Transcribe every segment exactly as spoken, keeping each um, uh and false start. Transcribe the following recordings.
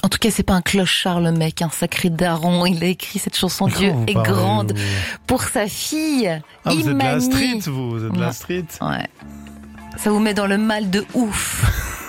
En tout cas, c'est pas un clochard, le mec, un sacré daron. Il a écrit cette chanson Dieu est parlez, grande vous... pour sa fille. Ah, vous Imani. êtes de la street, vous, vous êtes de la street. Ouais. Ça vous met dans le mal de ouf.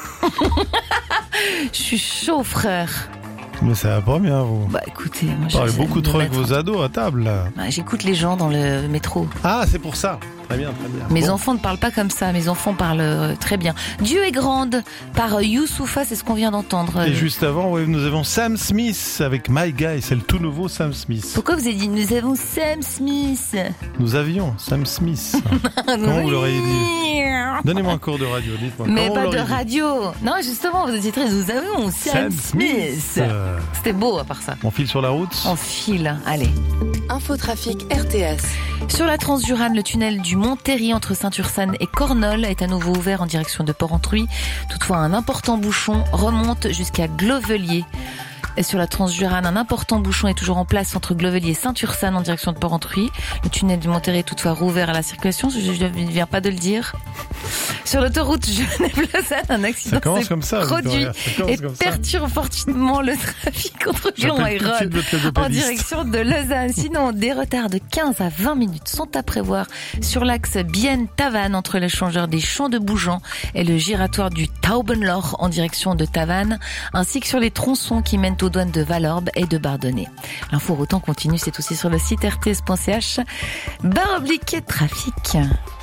Je suis chaud, frère. Mais ça va pas bien, vous. Bah écoutez, moi je parlez beaucoup trop avec vos ados à table, là. Bah, j'écoute les gens dans le métro. Ah, c'est pour ça. Très bien, très bien. Mes bon. enfants ne parlent pas comme ça. Mes enfants parlent euh, très bien. Dieu est grande par Youssoupha, c'est ce qu'on vient d'entendre. Et juste avant, ouais, nous avons Sam Smith avec My Guy. C'est le tout nouveau Sam Smith. Pourquoi vous avez dit nous avons Sam Smith? Nous avions Sam Smith. Comment vous l'auriez dit? Donnez-moi un cours de radio, dites-moi. Mais Comment pas de radio. Non, justement, vous étiez très. Nous avons Sam, Sam Smith. Smith. Euh... C'était beau à part ça. On file sur la route? On file, allez. Infotrafic R T S. Sur la Transjurane, le tunnel du Montéry entre Saint-Ursanne et Cornol est à nouveau ouvert en direction de Porrentruy. Toutefois, un important bouchon remonte jusqu'à Glovelier. Et sur la Transjurane, un important bouchon est toujours en place entre Glovelier et Saint-Ursanne en direction de Porrentruy. Le tunnel du Montéry est toutefois rouvert à la circulation, je ne viens pas de le dire. Sur l'autoroute Genève-Lausanne, un accident s'est comme ça, produit et perturbe fortement le trafic entre Lyon et Rolle en direction de Lausanne. Sinon, des retards de quinze à vingt minutes sont à prévoir sur l'axe Bienne-Tavannes entre l'échangeur des Champs de Bougeant et le giratoire du Taubenloch en direction de Tavannes, ainsi que sur les tronçons qui mènent aux douanes de Valorbe et de Bardonnay. L'info autant continue, c'est aussi sur le site r t s point c h barre oblique trafic.